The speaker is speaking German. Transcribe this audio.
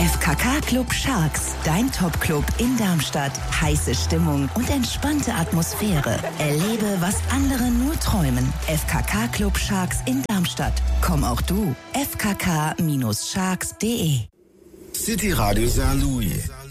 FKK Club Sharks, dein Top-Club in Darmstadt. Heiße Stimmung und entspannte Atmosphäre. Erlebe, was andere nur träumen. FKK Club Sharks in Darmstadt. Komm auch du. fkk-sharks.de City Radio Saarlouis.